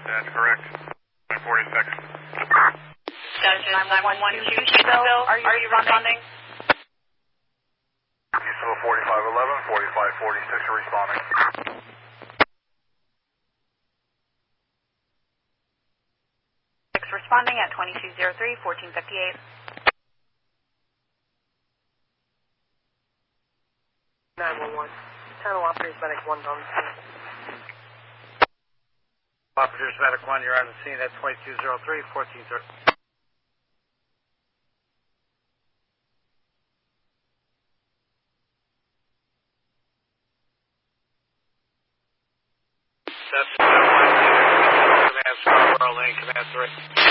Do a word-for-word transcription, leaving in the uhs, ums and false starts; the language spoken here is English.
That's correct. nine forty-six. nine one one two, Bill, are you, are you responding? Diesel forty-five eleven, forty-five forty-six are responding. Responding at twenty-two oh three, fourteen fifty-eight. nine one one. Tunnel operators medic one's on the scene. Operators medic one, you're on the scene at twenty-two oh three, fourteen thirty. That's command Scarborough Lane, command three.